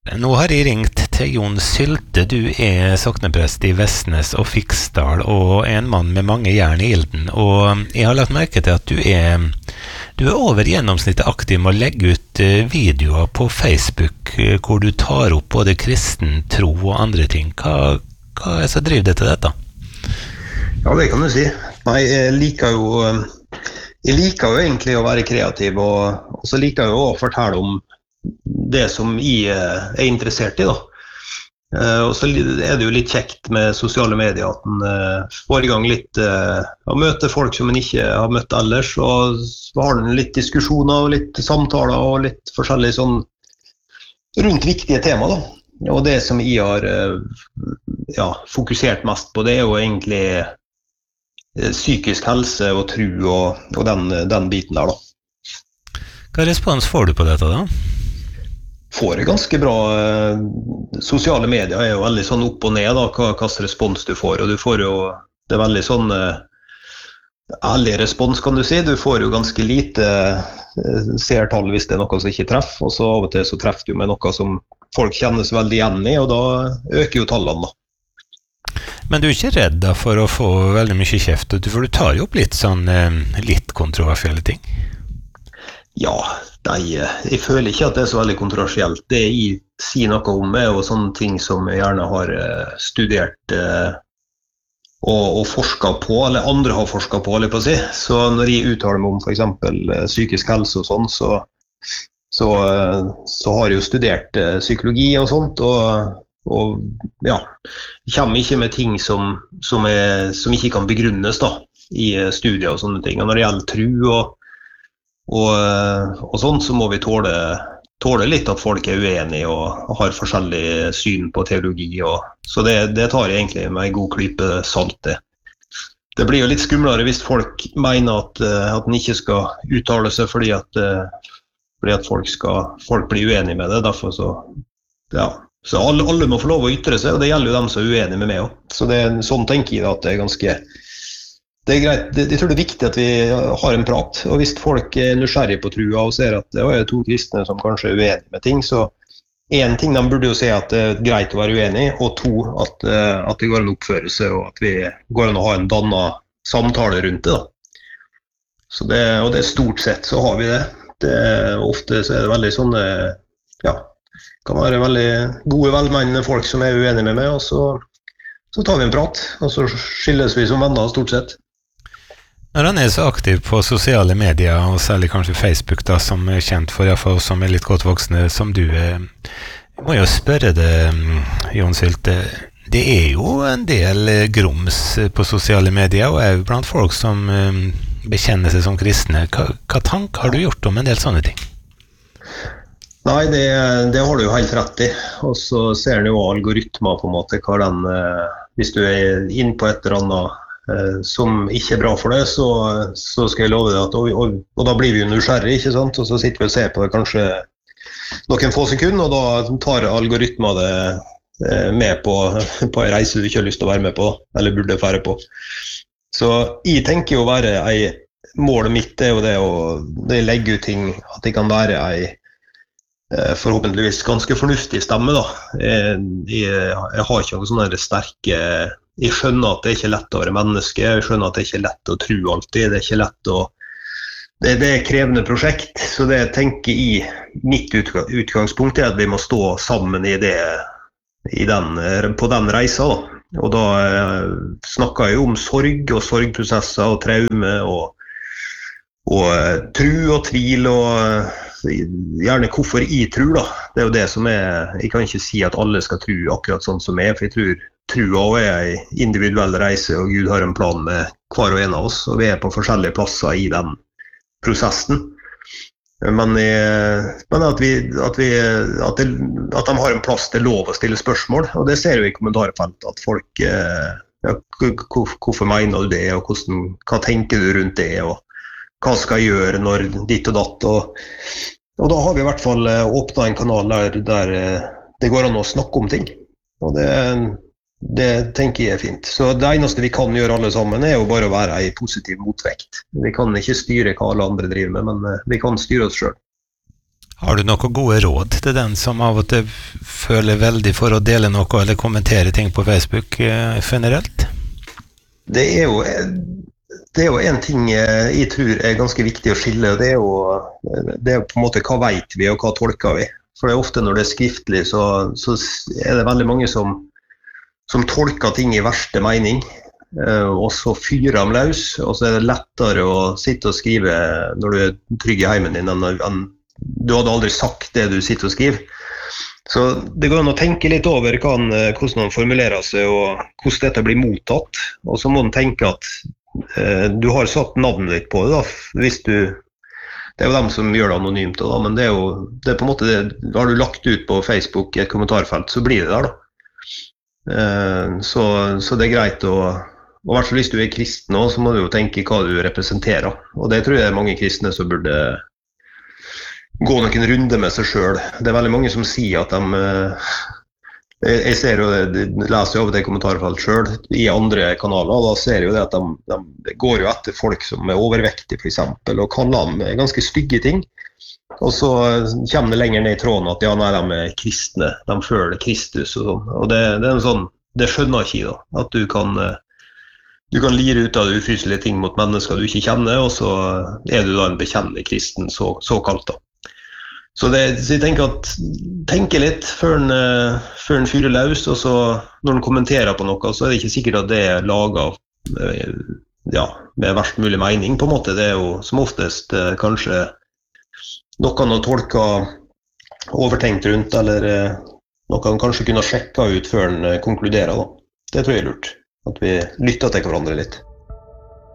Nå har jeg ringt til Jon Sylte. Du sokneprest i Vestnes og Fiksdal, og en mann med mange jern i ilden. Og jeg har lagt merke til at du over gjennomsnittet aktiv med å legge ut videoer på Facebook hvor du tar opp både kristen tro og andre ting. Hva så driver det til dette? Ja, det kan du si. Nei, jeg liker jo egentlig å være kreativ, og så liker jeg jo å fortelle om det som jeg interessert i da. Og så det jo litt kjekt med sosiale medier at en får i gang litt å møte folk som en ikke har møtt ellers, og så har en litt diskusjoner og litt samtaler og litt forskjellig sånn rundt viktige tema da. Og det som jeg har fokusert mest på, det jo egentlig psykisk helse og tro og den biten der da. Hva respons får du på dette da? Får ganske bra. Sosiale medier jo veldig sånn opp og ned da, hva slags respons du får, og du får jo, det veldig sånn ærlig respons kan du si, du får jo ganske lite seertall hvis det noe som ikke treffer, og så av og til så treffer du med noe som folk kjennes veldig igjen i, og da øker jo tallene da. Men du ikke redd da for å få veldig mye kjeft, for du tar jo opp litt sånn litt kontroversielle ting? Ja, jeg føler ikke at det så veldig kontroversielt. Det jeg sier noe om jo sånne ting som jeg gjerne har studert og forsket på, eller andre har forsket på, på å si. Så når jeg uttaler meg om for eksempel psykisk helse og sånn, så har jeg jo studert psykologi og sånt, og ja, jeg kommer ikke med ting som ikke kan begrunnes da, i studier og sånne ting. Og når det gjelder tro og sånn, så må vi tåle litt at folk uenige og har forskjellig syn på teologi, så det tar jeg egentlig med en god klype salt det. Det blir jo litt skumlere hvis folk mener at den ikke skal uttale seg fordi at folk blir uenige med det, derfor så alle må få lov å ytre seg, og det gjelder jo dem som uenige med meg også. Så sånn tenker jeg at det greit. Jeg tror det viktig at vi har en prat, og hvis folk nysgjerrige på trua og ser at det to kristne som kanskje uenige med ting, så en ting de burde jo se at det greit å være uenig, og to, at det går an å oppføre seg, og at vi går an å ha en dannet samtale rundt det da. Så og det stort sett så har vi det. Ofte så det veldig sånne, kan være veldig gode velmenende folk som uenige med meg, og så tar vi en prat, og så skilles vi som venner stort sett. Når han så aktiv på sosiale medier, og særlig kanskje Facebook da, som kjent for iallfall som litt godt voksne som du må jo spørre det, Jon Sylte, det jo en del grums på sosiale medier, og blant folk som bekjenner seg som kristne. Hva tanker har du gjort om en del sånne ting? Nei, det har du jo helt rett i, og så ser du jo algoritmer på en måte, hvis du inn på et eller annet som ikke bra for det, så skal jeg love deg og da blir vi jo nysgjerrig, ikke sant? Og så sitter vi og ser på det kanskje noen få sekunder, og da tar algoritmer det med på en reise du ikke har lyst til å være med på, eller burde fære på. Så jeg tenker jo målet mitt jo det å legge ut ting, at det kan være forhåpentligvis ganske fornuftig stemme da. Jeg har ikke noen sånne sterke. Jeg skjønner at det ikke lett å være menneske, jeg skjønner at det ikke lett å tro alltid, det ikke lett å det krevende prosjekt, så det tenker jeg mitt utgangspunkt at vi må stå sammen på den reisa da. Og da snakker jeg om sorg og sorgprosesser og traume og tro og tvil og gjerne hvorfor jeg tror da. Det jo det som jeg kan ikke si at alle skal tro akkurat sånn som jeg, for jeg tror trua en individuell reise, og Gud har en plan med hver og en av oss, og vi på forskjellige plasser i den prosessen. Men at de har en plass til lov å stille spørsmål, og det ser vi i kommentarfeltet, at folk, hvorfor mener du det, og hva tenker du rundt det, og hva skal jeg gjøre når ditt og datt, og da har vi i hvert fall åpnet en kanal der det går an å snakke om ting, og det tenker jeg fint. Så det eneste vi kan gjøre alle sammen jo bare å være en positiv motvekt. Vi kan ikke styre hva alle andre driver med, men vi kan styre oss selv. Har du noen gode råd til den som av og til føler veldig for å dele noe eller kommentere ting på Facebook generelt? Det er jo en ting jeg tror er ganske viktig å skille, og det er på en måte hva vet vi og hva tolker vi. For det er ofte når det er skriftlig, så er det veldig mange som tolker ting i verste mening, og så fyrer de løs, og så er det lettere å sitte og skrive når du er trygg i heimen din, enn du hadde aldri sagt det du sitter og skriver. Så det går an å tenke litt over hvordan man formulerer seg, og hvordan dette blir mottatt. Og så må man tenke at du har satt navnet ditt på det, da, det er jo dem som gjør det anonymt, da, men det er på en måte det, har du lagt ut på Facebook i et kommentarfelt, så blir det der, da. Så det er greit og i hvert fall hvis du er kristen også, så må du jo tenke hva du representerer. Og det tror jeg er mange kristne som burde gå noen runder med seg selv. Det er veldig mange som sier at jeg ser jo det, leser jo over det kommentarfelt selv i andre kanaler, og da ser jeg jo det at de går jo etter folk som er overvektige for eksempel, og kaller dem ganske stygge ting. Og så kommer det lenger ned i tråden at ja, nei, de er kristne, de føler Kristus og sånn. Og det er en sånn, det skjønner ikke da, at du kan lire ut av ufyselige ting mot mennesker du ikke kjenner, og så er du da en bekjennende kristen, såkalt da. Så jeg tenker litt før en fyrer løs, og så når en kommenterer på noe, så er det ikke sikkert at det er laget med verst mulig mening på en måte. Det er jo som oftest kanskje noe han tolker overtenkt rundt, eller noe han kanskje kunne ha sjekket ut før han konkluderer da. Det tror jeg er lurt, at vi lytter til hverandre litt.